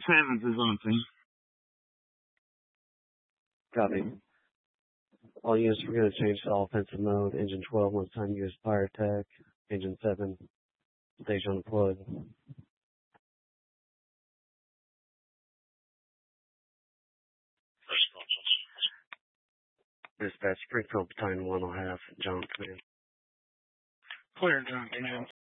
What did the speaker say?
Simons is on scene. Copy. All units, we're going to change to offensive mode. Engine 12, once time use fire attack. Engine 7, station deployed. Dispatch, Springfield Battalion 1 will have John command. Clear, John command.